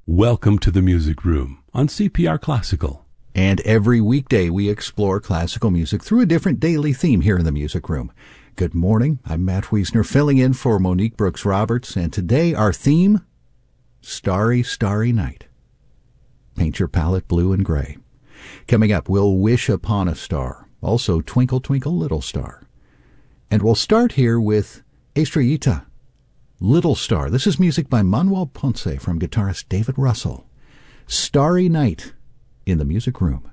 Welcome to the Music Room on CPR Classical. And every weekday we explore classical music through a different daily theme here in the Music Room. Good morning, I'm Matt Wiesner filling in for Monique Brooks-Roberts, and today our theme, Starry, Starry Night. Paint your palette blue and gray. Coming up, we'll wish upon a star, also Twinkle, Twinkle, Little Star. And we'll start here with Estrellita, Little Star. This is music by Manuel Ponce from guitarist David Russell. Starry Night in the Music Room.